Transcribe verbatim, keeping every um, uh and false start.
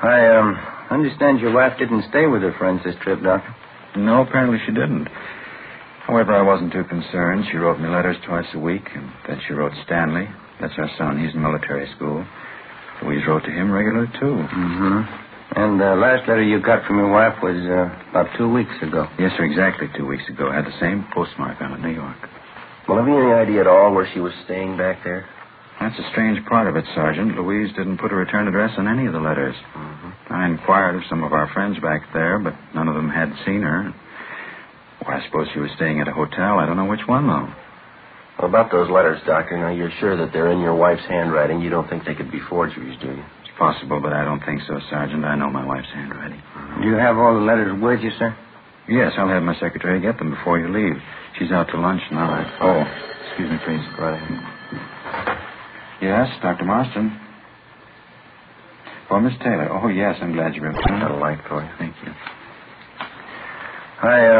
I, um, understand your wife didn't stay with her friends this trip, Doctor. No, apparently she didn't. However, I wasn't too concerned. She wrote me letters twice a week, and then she wrote Stanley. That's our son. He's in military school. Louise wrote to him regularly, too. Mm-hmm. And the last letter you got from your wife was uh, about two weeks ago. Yes, sir, exactly two weeks ago. Had the same postmark on it, New York. Well, have you any idea at all where she was staying back there? That's a strange part of it, Sergeant. Louise didn't put a return address on any of the letters. Mm-hmm. I inquired of some of our friends back there, but none of them had seen her. Well, I suppose she was staying at a hotel. I don't know which one, though. Well, about those letters, Doctor, now you're sure that they're in your wife's handwriting. You don't think they could be forgeries, do you? It's possible, but I don't think so, Sergeant. I know my wife's handwriting. Do you have all the letters with you, sir? Yes, I'll have my secretary get them before you leave. She's out to lunch now. All right. Oh, excuse me, please. Go right ahead. Yes, Doctor Marston. Oh, Miss Taylor. Oh, yes, I'm glad you remembered. Got a light for you. Thank you. I, uh...